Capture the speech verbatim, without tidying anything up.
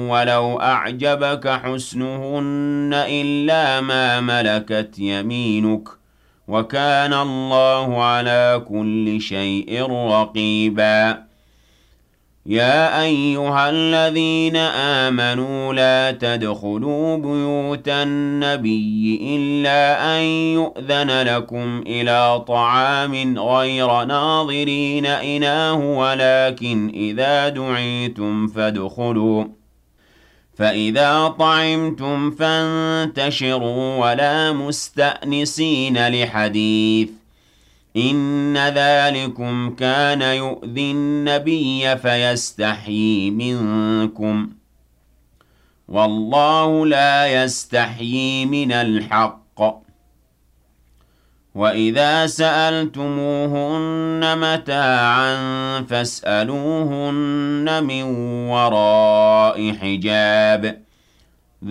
ولو أعجبك حسنهن إلا ما ملكت يمينك وكان الله على كل شيء رقيبا يا أيها الذين آمنوا لا تدخلوا بيوت النبي إلا أن يؤذن لكم إلى طعام غير ناظرين إناه ولكن إذا دعيتم فادخلوا فإذا طعمتم فانتشروا ولا مستأنسين لحديث إن ذلكم كان يؤذي النبي فيستحيي منكم والله لا يستحيي من الحق وإذا سألتموهن متاعا فاسألوهن من وراء حجاب